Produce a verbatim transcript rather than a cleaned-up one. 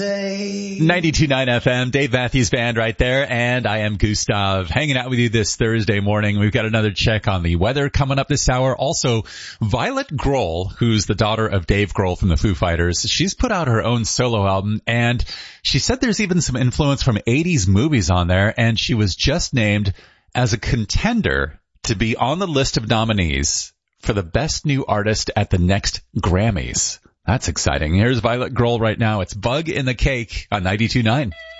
ninety-two point nine F M, Dave Matthews Band right there, and I am Gustav, hanging out with you this Thursday morning. We've got another check on the weather coming up this hour. Also, Violet Grohl, who's the daughter of Dave Grohl from the Foo Fighters, she's put out her own solo album, and she said there's even some influence from eighties movies on there, and she was just named as a contender to be on the list of nominees for the Best New Artist at the next Grammys. That's exciting. Here's Violet Grohl right now. It's Bug in the Cake on ninety-two point nine.